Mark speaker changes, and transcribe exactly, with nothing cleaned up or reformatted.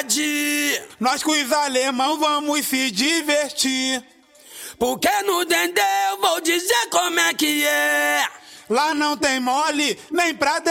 Speaker 1: pode.
Speaker 2: Nós com os alemão vamos se divertir.
Speaker 1: Porque no Dendê eu vou dizer como é que é.
Speaker 2: Lá não tem mole, nem pra